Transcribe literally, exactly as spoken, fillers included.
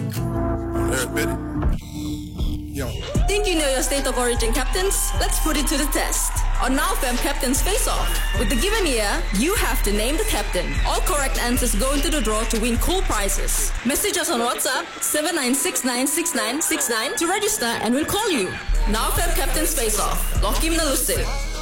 Think you know your state of origin captains? Let's put it to the test. On Now Fam Captains Face Off. With the given year, you have to name the captain. All correct answers go into the draw to win cool prizes. Message us on WhatsApp seven nine six nine six nine six nine to register and we'll call you. Now Fam Captains Face Off. Lock him the